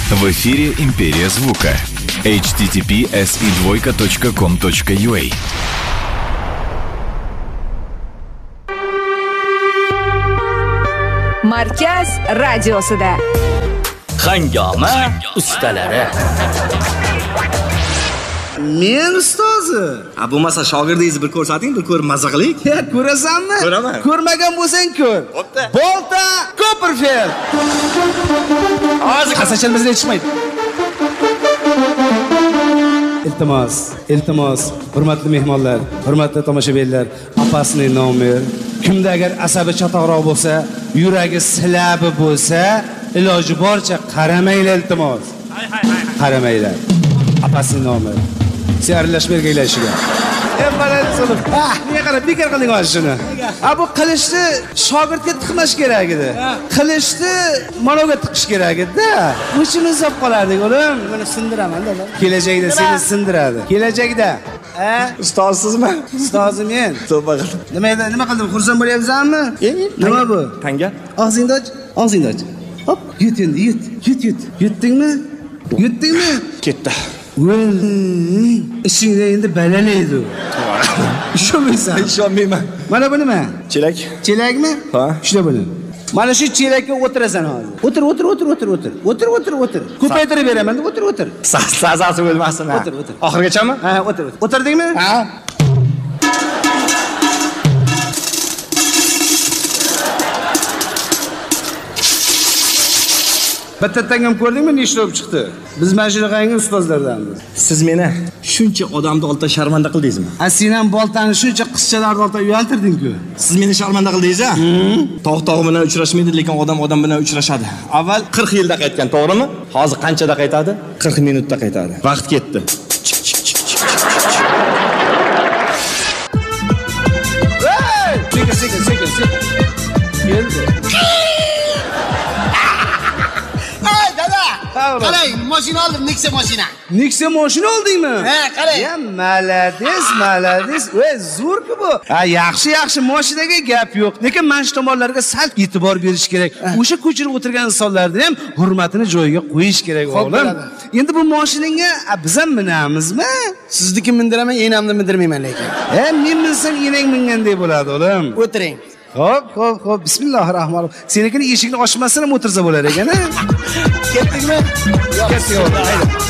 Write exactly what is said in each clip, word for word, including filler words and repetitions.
В эфире «Империя звука». эйч ти ти пи эс и двойка точка ком точка ю а. Markaz radiosida Hangoma ustalari. Men ustozi. Ha, bo'lmasa shogirdingizni bir ko'rsating, bir ko'rib maza qiling. Ya, ko'rasanmi? Ko'raman. Ko'rmagan bo'lsang ko'r. Bo'pti. Bolta Copperfield. Hozir Qasachimizni yetishmaydi. Iltimos, iltimos, hurmatli mehmonlar, hurmatli tomoshabinlar, opasniy nomer. Kimda agar asabi chatoqroq bo'lsa, yuragi silabi bo'lsa, iloji boricha qaramanglar iltimos. Hay hay hay. Qaramanglar. Opasniy nomer. Sen aralashmaydigan ishiga. Ey balandson. Ah, nega qarab bekor qilding hozir shuni? Ha, bu qilishni shogirdga tiqmash kerak edi. Qilishni manoga tiqish kerak edi-da. O'chini uzab qolardik, o'g'lim. Buni sindiraman dada. Kelajakda seni sindiradi. Kelajakda. Ha? ustozsizmi? Ustozim men. Tavba qildim. Nima edi? Nima qildim? Xursand bo'lyapsanmi? Nima bu? Tanga. Og'zingni och, og'zingni och. Hop, yut endi, yut. Yut, yut. Yutdingmi? Yutdingmi? Ketdi. Well, ishingda endi balalaydi. Ishonmaysan? Ishonmayman. Mana bu nima? Chelak. Chelakmi? Ha. Shuna buni. Mana shu chelakka o'tirasan hozir. O'tir, o'tir, o'tir, o'tir, o'tir. O'tir, o'tir, o'tir. Ko'paytirib beraman, o'tir, o'tir. Sazasi bo'lmasin. O'tir, o'tir. Oxirgachami? Ha, o'tir, o'tir. O'tirdingmi? Ha. Bitta tangam ko'rdingmi, nechta bo'lib chiqdi? Biz mana shunaqangi ustozlardanmiz. Siz meni shuncha odamni oldida sharmanda qildingizmi? A sen ham boltani shuncha qizchalarni oldida uyaltirding-ku. Siz meni sharmanda qildingiz-a? Tog' tog' bilan uchrashmaydi, lekin odam odam bilan uchrashadi. Avval qirq yilda qaytgan, to'g'rimi? Hozir qanchada qaytadi? qirq minutda qaytadi. Vaqt ketdi. Hey! Sekin, sekin, sekin, sekin. Keldi. Qarang, mashina oldim, Nexia mashina. Nexia mashina oldingmi? Ha, qarang. Ya, malades, malades. Voy, zo'r-ku bu. Ha, yaxshi, yaxshi mashinaga gap yo'q. Lekin mana shu tomonlarga sal e'tibor berish kerak. O'sha ko'chirib o'tirgan insonlarni ham hurmatini joyiga qo'yish kerak, o'g'lim. Endi bu mashinangga biz ham minamizmi? Sizniki mindiraman, enamni mindirmayman lekin. Ha, men minsam enang mingandek bo'ladi, o'g'lim. O'tiring. Hop, hop, hop. Bismillahirrohmanirrohim. Senikini eshikni ochmasdan ham o'tirsa bo'lar ekan, ha? Ketdingmi? Ketdik, o'g'lim.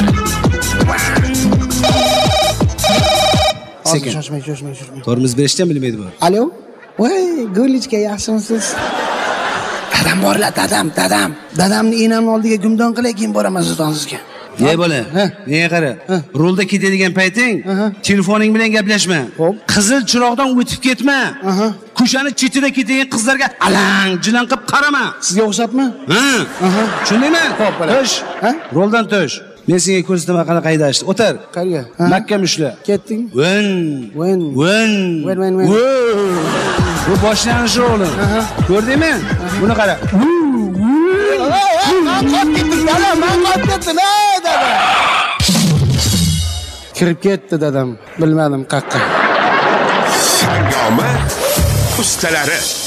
Sekin. Shoshmang, shoshmang, shoshmang. Tormoz berishni ham bilmaydi bu. Alo? Voy, Gulichka, yaxshimisiz? Dadam borlar, dadam, dadam. Dadamni enamni oldiga gumdon qilay, keyin boraman sizga. Ye bola, menga qara. Rulda ketadigan payting, telefoning bilan gaplashma. Qizil chiroqdan o'tib ketma. Ko'chani chetida ketadigan qizlarga alang, jilan qilib qarama. Sizga o'xshabmi? Ha. Tushundingmi? Tush. Roldan tush. Men senga ko'rsataman qanaqa haydashni. O'tir. Qayerga? Mahkam ushla. Ketding? Wen. Wen. Wen. Wen, wen, wen. Bu boshlanishi o'g'lim. Ko'rdingmi? Buni qara. Kirib ketdi dadam. Bilmadim qaqqa. Hangoma ustalari.